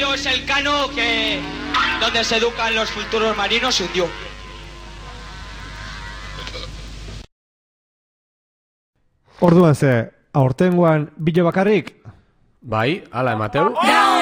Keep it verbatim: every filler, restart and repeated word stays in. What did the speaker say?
Pero es el cano que donde se educan los futuros marinos se hundió. Orduan ze, aurtengoan bilo bakarrik? Bai, ala emateu? No!